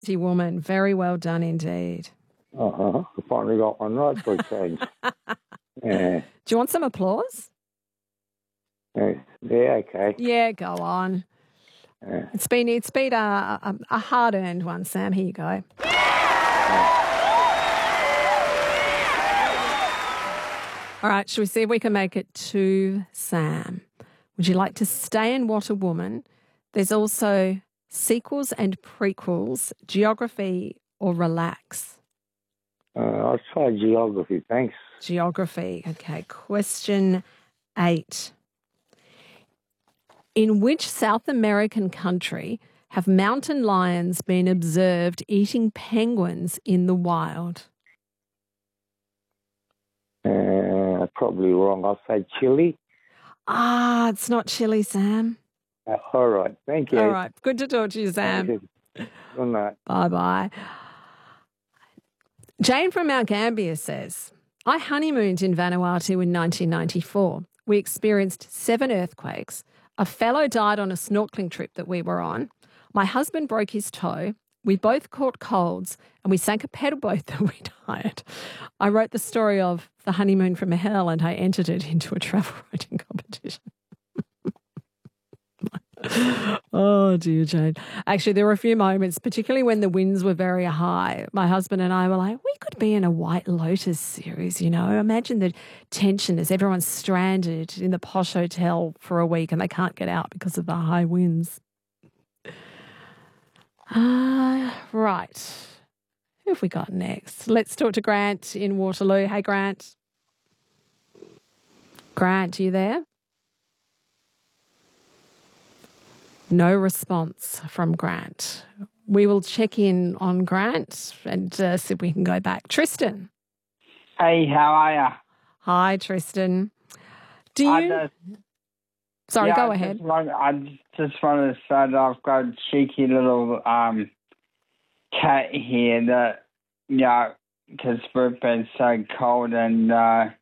Woman. Very well done indeed. I finally got one right for a change. Yeah. Do you want some applause? Yeah, okay. Yeah, go on. Yeah. It's been a hard-earned one, Sam. Here you go. All right, shall we see if we can make it to Sam? Would you like to stay in What a Woman? There's also sequels and prequels, geography or relax. I'll try geography, thanks. Geography. Okay, question 8. In which South American country have mountain lions been observed eating penguins in the wild? Probably wrong. I'll say Chile. It's not Chile, Sam. All right, thank you. All right, good to talk to you, Sam. Good night. Bye-bye. Jane from Mount Gambier says, I honeymooned in Vanuatu in 1994. We experienced 7 earthquakes. A fellow died on a snorkeling trip that we were on. My husband broke his toe. We both caught colds and we sank a pedal boat that we hired. I wrote the story of the honeymoon from hell and I entered it into a travel writing competition. Oh, dear, Jane. Actually, there were a few moments, particularly when the winds were very high. My husband and I were like, we could be in a White Lotus series, you know. Imagine the tension as everyone's stranded in the posh hotel for a week and they can't get out because of the high winds. Right. Who have we got next? Let's talk to Grant in Waterloo. Hey, Grant. Grant, are you there? No response from Grant. We will check in on Grant and see if we can go back. Tristan. Hey, how are you? Hi, Tristan. Sorry, go ahead. I just wanted to say that I've got a cheeky little cat here that, you know, because we've been so cold and I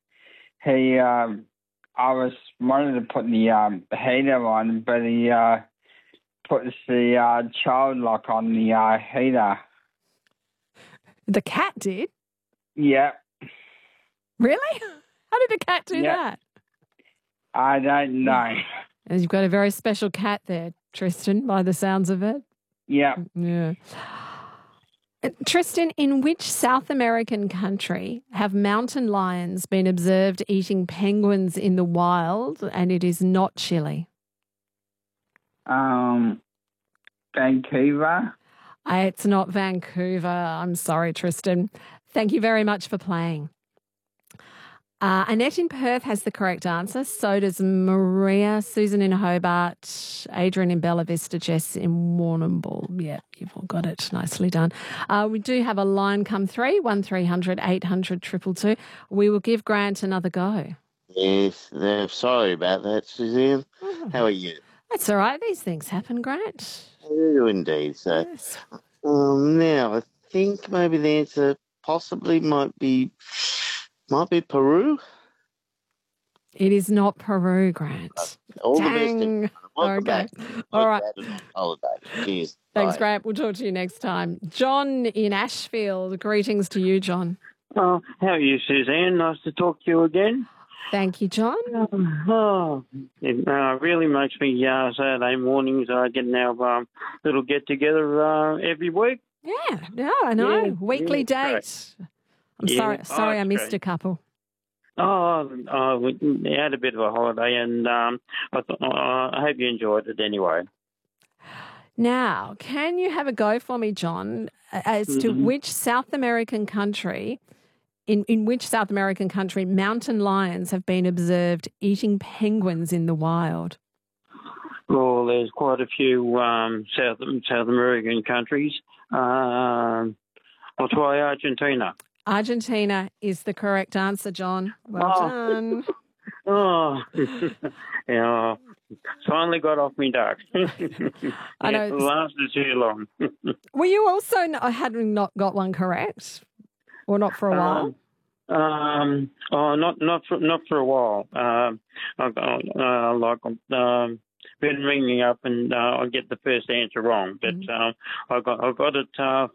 wanted to put the heater on, but he puts the child lock on the heater. The cat did? Yeah. Really? How did the cat do that? I don't know. And you've got a very special cat there, Tristan, by the sounds of it. Yeah. Yeah. Tristan, in which South American country have mountain lions been observed eating penguins in the wild and it is not Chile? Vancouver. It's not Vancouver. I'm sorry, Tristan. Thank you very much for playing. Annette in Perth has the correct answer. So does Maria, Susan in Hobart, Adrian in Bella Vista, Jess in Warrnambool. Yeah, you've all got it. Nicely done. We do have a line come through, 1300 800 222. We will give Grant another go. Yes, sorry about that, Suzanne. How are you? That's all right. These things happen, Grant. I do indeed. So, Yes. now I think maybe the answer possibly might be Peru. It is not Peru, Grant. All Dang. the best. Welcome back. All right. Holiday. Cheers. Thanks, Bye. Grant. We'll talk to you next time. John in Ashfield. Greetings to you, John. How are you, Suzanne? Nice to talk to you again. Thank you, John. It really makes me Saturday mornings getting our little get-together every week. Yeah, I know. Yeah, Weekly yeah, date. I'm sorry I missed a couple. We had a bit of a holiday and I hope you enjoyed it anyway. Now, can you have a go for me, John, as to which South American country, in which South American country mountain lions have been observed eating penguins in the wild? Well, there's quite a few South American countries. I'll try Argentina. Argentina is the correct answer, John. Well done. Yeah, finally got off me duck. I know. It lasted too long. Were you also having not got one correct, or not for a while? Not for a while. Been ringing up and I get the first answer wrong, but I got it